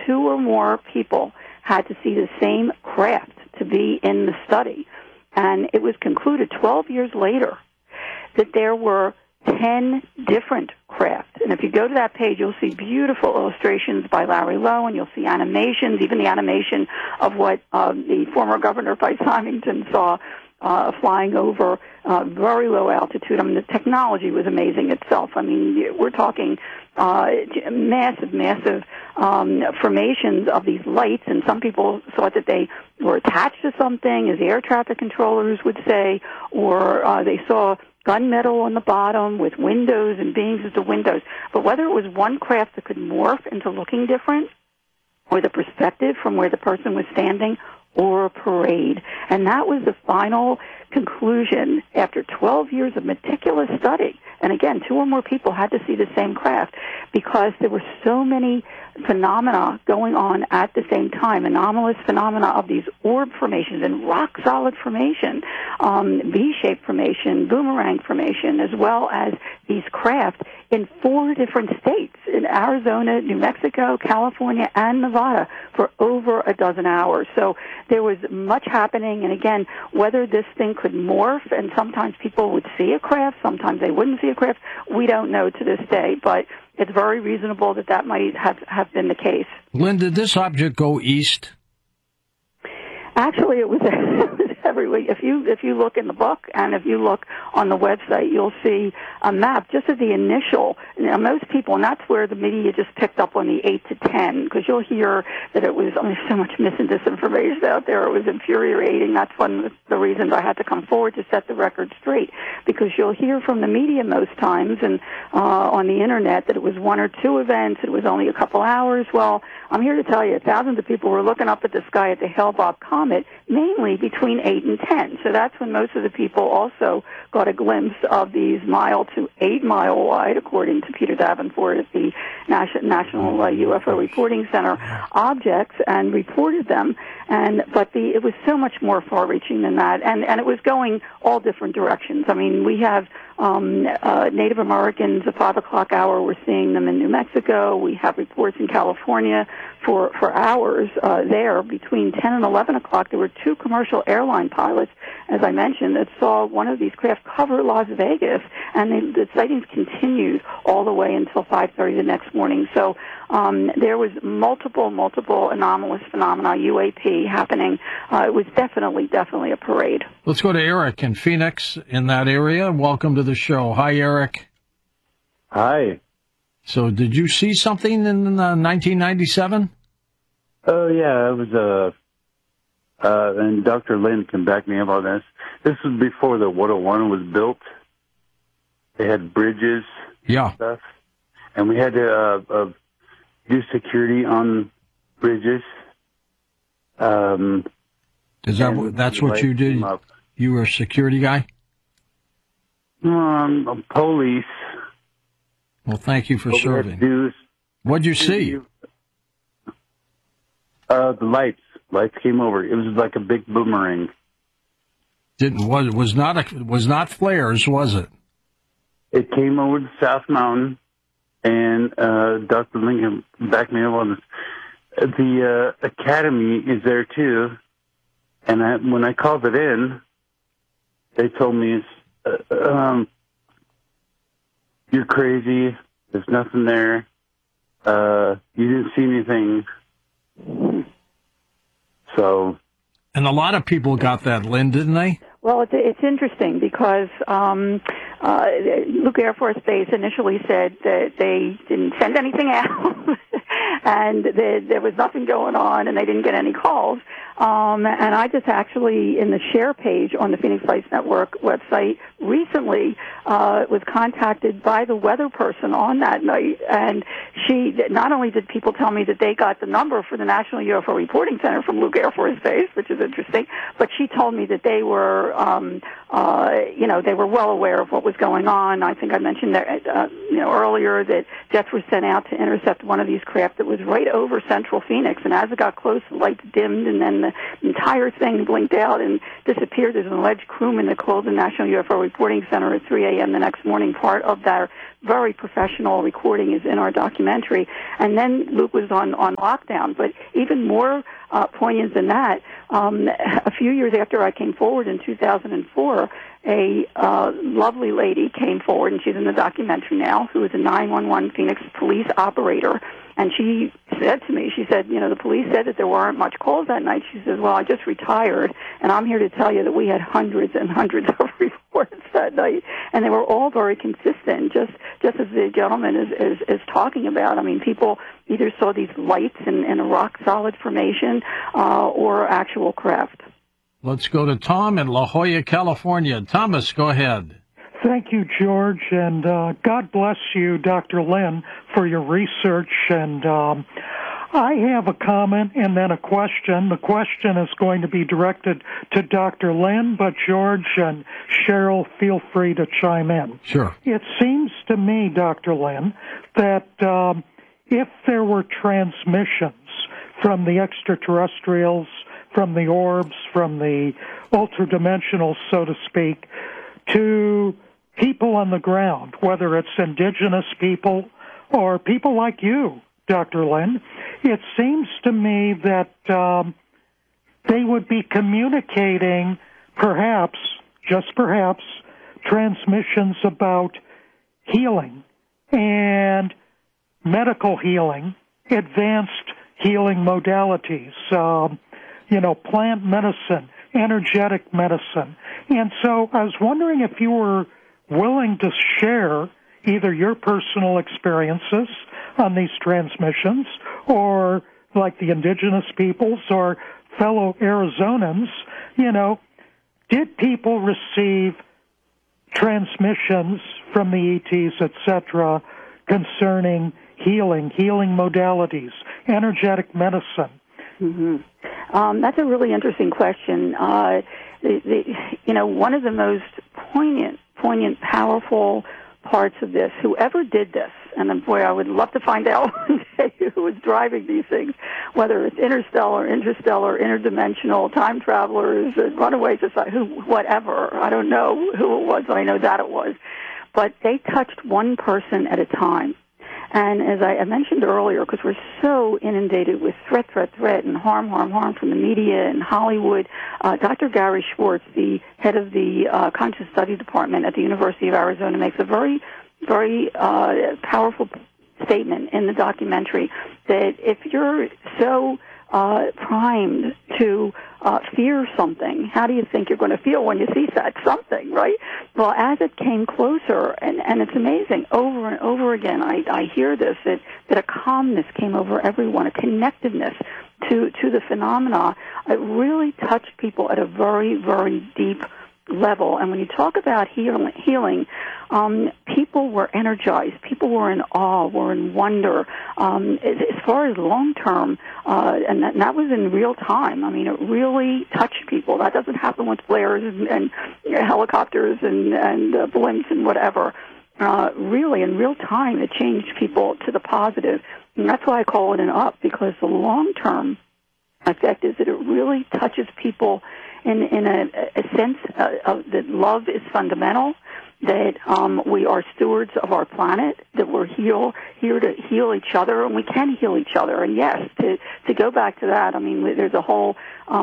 2 or more people had to see the same craft to be in the study. And it was concluded 12 years later that there were 10 different craft. And if you go to that page, you'll see beautiful illustrations by Larry Lowe, and you'll see animations, even the animation of what the former governor, Bryce Symington, saw flying over very low altitude. I mean, the technology was amazing itself. I mean, we're talking massive formations of these lights, and some people thought that they were attached to something, as air traffic controllers would say, or they saw gunmetal on the bottom with windows and beams as the windows. But whether it was one craft that could morph into looking different, or the perspective from where the person was standing, or a parade. And that was the final conclusion after 12 years of meticulous study. And again, 2 or more people had to see the same craft because there were so many phenomena going on at the same time, anomalous phenomena of these orb formations and rock-solid formation, V-shaped formation, boomerang formation, as well as these craft in 4 different states, in Arizona, New Mexico, California, and Nevada, for over a dozen hours. So there was much happening, and again, whether this thing could morph, and sometimes people would see a craft, sometimes they wouldn't see a craft, we don't know to this day, but it's very reasonable that that might have been the case. Lynn, did this object go east? Actually, it was everywhere. If you look in the book and if you look on the website, you'll see a map just of the initial. Now, most people, and that's where the media just picked up on the 8 to 10, because you'll hear that it was there's so much mis and disinformation out there. It was infuriating. That's one of the reasons I had to come forward to set the record straight, because you'll hear from the media most times and on the internet that it was 1 or 2 events. It was only a couple hours. Well, I'm here to tell you, thousands of people were looking up at the sky at the Hale-Bopp comet, mainly between 8 and 10. So that's when most of the people also got a glimpse of these mile to 8 mile wide, according to Peter Davenport at the National UFO Reporting Center, objects, and reported them. But it was so much more far-reaching than that, and it was going all different directions. I mean, we have Native Americans at 5 o'clock hour. We're seeing them in New Mexico. We have reports in California for hours there. Between 10 and 11 o'clock, there were 2 commercial airline pilots, as I mentioned, that saw one of these craft cover Las Vegas, and the sightings continued all the way until 5:30 the next morning. So there was multiple anomalous phenomena, UAP, happening. It was definitely a parade. Let's go to Eric in Phoenix in that area. Welcome to the show. Hi, Eric. Hi. So did you see something in 1997? Oh, yeah, it was, and Dr. Lynn can back me up on this. This was before the 101 was built. They had bridges and stuff, and we had to do security on bridges. That's what you did? You were a security guy? Police. Well, thank you for serving. What'd you see? The lights. Lights came over. It was like a big boomerang. Was not flares, was it? It came over the South Mountain, and Dr. Lincoln backed me up on this. The Academy is there too, and when I called it in, they told me, "You're crazy. There's nothing there. You didn't see anything." So, and a lot of people got that, Lynn, didn't they? Well, it's interesting because Luke Air Force Base initially said that they didn't send anything out, and there was nothing going on, and they didn't get any calls. And I just actually, in the share page on the Phoenix Lights Network website, recently was contacted by the weather person on that night, and she, not only did people tell me that they got the number for the National UFO Reporting Center from Luke Air Force Base, which is interesting, but she told me that they were, they were well aware of what was going on. I think I mentioned that, earlier that jets were sent out to intercept one of these craft that was right over central Phoenix, and as it got close, the lights dimmed, and then the entire thing blinked out and disappeared. There's an alleged crewman that called the National UFO reporting center at 3 a.m. the next morning. Part of their very professional recording is in our documentary. And then Luke was on lockdown. But even more poignant than that, a few years after I came forward in 2004, a lovely lady came forward, and she's in the documentary now, who is a 911 Phoenix police operator. And she said to me, she said, the police said that there weren't much calls that night. She says, well, I just retired, and I'm here to tell you that we had hundreds and hundreds of reports that night, and they were all very consistent, just as the gentleman is talking about. I mean, people either saw these lights in a rock-solid formation or actual craft. Let's go to Tom in La Jolla, California. Thomas, go ahead. Thank you, George, and God bless you, Dr. Lynn, for your research. And I have a comment and then a question. The question is going to be directed to Dr. Lynn, but George and Cheryl, feel free to chime in. Sure. It seems to me, Dr. Lynn, that if there were transmissions from the extraterrestrials, from the orbs, from the ultradimensional, so to speak, to people on the ground, whether it's indigenous people or people like you, Dr. Lynn, it seems to me that they would be communicating perhaps, just perhaps, transmissions about healing and medical healing, advanced healing modalities, plant medicine, energetic medicine. And so I was wondering if you were willing to share either your personal experiences on these transmissions or like the indigenous peoples or fellow Arizonans, did people receive transmissions from the ETs, etc., concerning healing modalities, energetic medicine? Mm-hmm. That's a really interesting question. One of the most poignant, powerful parts of this, whoever did this, and boy, I would love to find out one day who was driving these things, whether it's interstellar, interdimensional, time travelers, runaway society, whatever. I don't know who it was, but I know that it was. But they touched one person at a time. And as I mentioned earlier, because we're so inundated with threat, and harm from the media and Hollywood, Dr. Gary Schwartz, the head of the Conscious Study Department at the University of Arizona, makes a very, very powerful statement in the documentary that if you're so primed to fear something, how do you think you're going to feel when you see that something, right? Well, as it came closer, and it's amazing, over and over again, I hear this, that a calmness came over everyone, a connectedness to the phenomena. It really touched people at a very, very deep level. And when you talk about healing, people were energized. People were in awe, were in wonder. As far as long-term, and that was in real time. I mean, it really touched people. That doesn't happen with flares and helicopters and blimps and whatever. Really, in real time, it changed people to the positive. And that's why I call it an up, because the long-term effect is that it really touches people in a sense of that love is fundamental, that we are stewards of our planet, that we're here to heal each other, and we can heal each other. And yes, to go back to that, I mean, there's a whole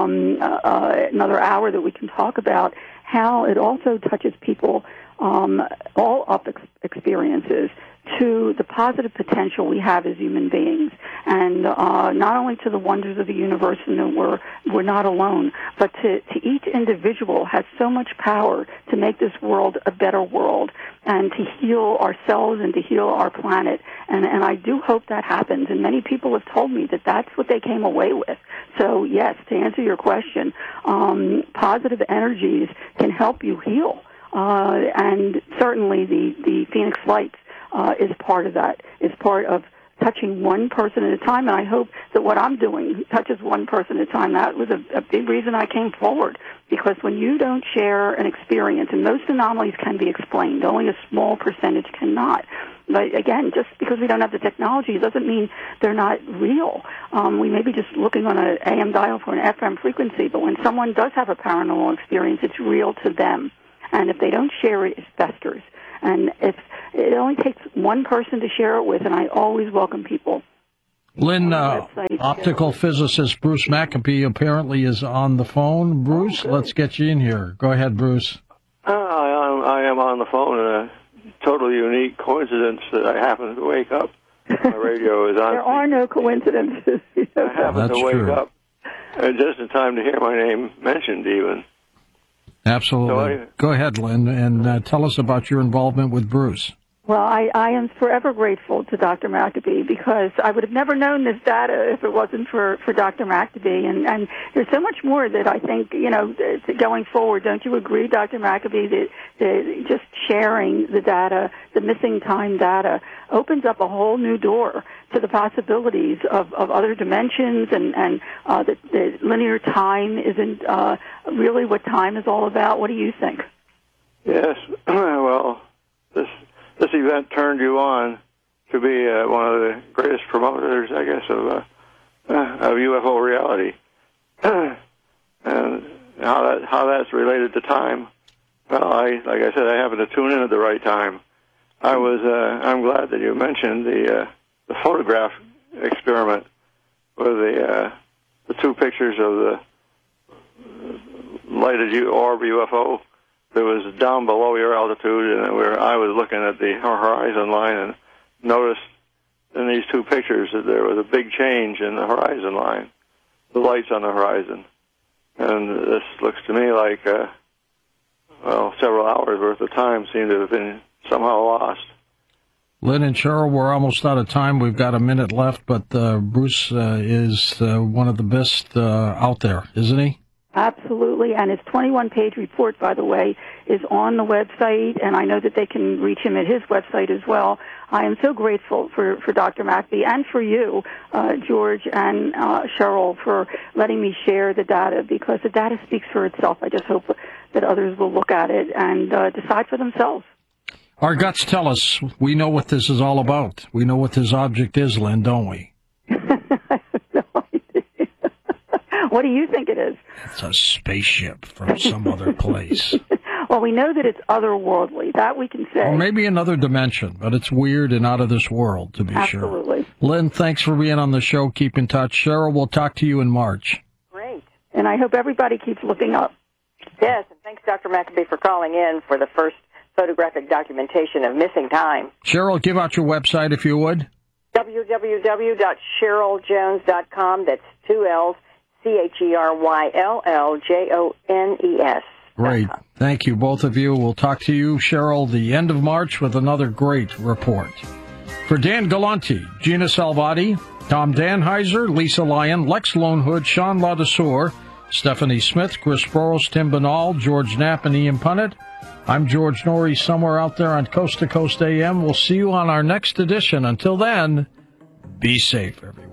another hour that we can talk about how it also touches people, all up experiences, to the positive potential we have as human beings, and not only to the wonders of the universe and that we're not alone, but to each individual has so much power to make this world a better world and to heal ourselves and to heal our planet. And I do hope that happens. And many people have told me that that's what they came away with. So yes, to answer your question, positive energies can help you heal. And certainly the Phoenix Lights is part of that, is part of touching one person at a time, and I hope that what I'm doing touches one person at a time. That was a big reason I came forward, because when you don't share an experience, and most anomalies can be explained, only a small percentage cannot. But again, just because we don't have the technology doesn't mean they're not real. We may be just looking on an AM dial for an FM frequency, but when someone does have a paranormal experience, it's real to them. And if they don't share it, it festers. And it only takes one person to share it with, and I always welcome people. Lynn, optical physicist Bruce Maccabee apparently is on the phone. Bruce, let's get you in here. Go ahead, Bruce. I am on the phone in a totally unique coincidence that I happen to wake up. My radio is on. There are no coincidences. I happen to wake up just in time to hear my name mentioned, even. Absolutely. Go ahead, Lynn, and tell us about your involvement with Bruce. Well, I am forever grateful to Dr. Maccabee because I would have never known this data if it wasn't for Dr. Maccabee. And there's so much more that I think, going forward, don't you agree, Dr. Maccabee, that just sharing the data, the missing time data, opens up a whole new door to the possibilities of other dimensions and the linear time isn't really what time is all about. What do you think? Yes. Well, this event turned you on to be one of the greatest promoters, I guess, of UFO reality. And how that's related to time. Well, like I said, I happened to tune in at the right time. I'm glad that you mentioned the photograph experiment with the two pictures of the lighted orb UFO that was down below your altitude, and where I was looking at the horizon line and noticed in these two pictures that there was a big change in the horizon line, the lights on the horizon. And this looks to me like, several hours worth of time seemed to have been somehow lost. Lynn and Cheryl, we're almost out of time. We've got a minute left, but Bruce is one of the best out there, isn't he? Absolutely, and his 21-page report, by the way, is on the website, and I know that they can reach him at his website as well. I am so grateful for Dr. Maccabee and for you, George and Cheryl, for letting me share the data, because the data speaks for itself. I just hope that others will look at it and decide for themselves. Our guts tell us we know what this is all about. We know what this object is, Lynn, don't we? What do you think it is? It's a spaceship from some other place. Well, we know that it's otherworldly. That we can say. Or maybe another dimension, but it's weird and out of this world, to be sure. Absolutely. Lynn, thanks for being on the show. Keep in touch. Cheryl, we'll talk to you in March. Great. And I hope everybody keeps looking up. Yes, and thanks, Dr. Maccabee, for calling in for the first photographic documentation of missing time. Cheryl, give out your website if you would. www.CherylJones.com. That's 2 L's. CherylJones. Great. Thank you, both of you. We'll talk to you, Cheryl, the end of March with another great report. For Dan Galante, Gina Salvati, Tom Danheiser, Lisa Lyon, Lex Lonehood, Sean Ladesseur, Stephanie Smith, Chris Burrows, Tim Banal, George Knapp, and Ian Punnett, I'm George Norrie, somewhere out there on Coast to Coast AM. We'll see you on our next edition. Until then, be safe, everyone.